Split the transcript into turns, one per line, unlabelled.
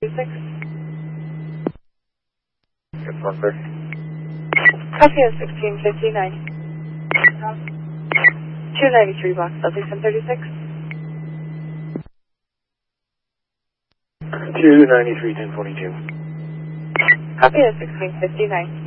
Yes, 130.
Copy of 1659. 293 Box Delta 1036.
293, 1042.
Copy of 1659.